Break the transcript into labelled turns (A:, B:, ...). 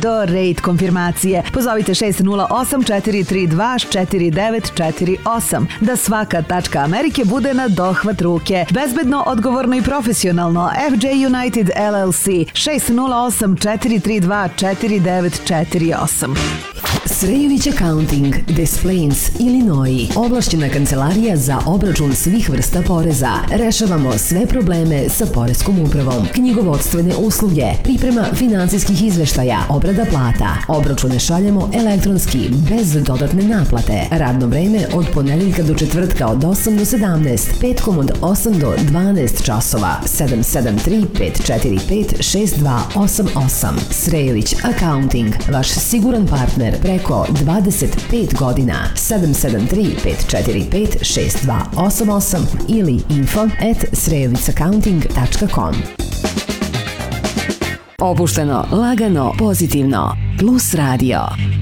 A: do rate konfirmacije. Pozovite 608-432-4948 da svaka tačka Amerike bude na dohvat ruke. Bezbedno, odgovorno i profesionalno. FJ United LLC 608-432-4948.
B: Srejović Accounting, Des Plaines, Illinois. Ovlašćena kancelarija za obračun svih vrsta poreza. Rešavamo sve probleme sa poreskom upravom. Knjigovodstvene usluge, priprema finansijskih izveštaja, obrada plata. Obračune šaljemo elektronski, bez dodatne naplate. Radno vreme od ponedeljka do četvrtka od 8 do 17, petkom od 8 do 12 časova. 773-545-6288. Srejović Accounting, vaš siguran partner preko 25 godina. 773-545-6288 ili info@srejovicaccounting.com. Opušteno, lagano, pozitivno. Plus Radio.